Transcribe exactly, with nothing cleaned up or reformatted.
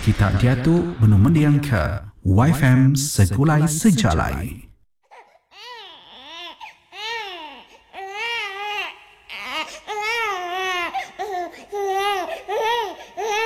Kita dia tu Benu Mendiang ke Y F M Segulai Sejalai.